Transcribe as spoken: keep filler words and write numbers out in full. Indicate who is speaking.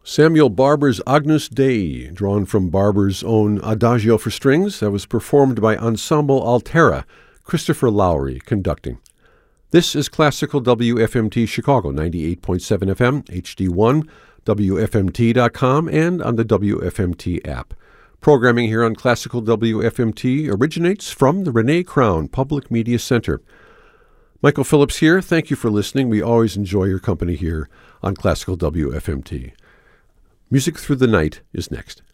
Speaker 1: Samuel Barber's Agnus Dei, drawn from Barber's own Adagio for Strings, that was performed by Ensemble Altera, Christopher Lowry conducting. This is Classical W F M T Chicago, ninety-eight point seven F M, H D one, W F M T dot com, and on the W F M T app. Programming here on Classical W F M T originates from the Renee Crown Public Media Center. Michael Phillips here. Thank you for listening. We always enjoy your company here on Classical W F M T. Music Through the Night is next.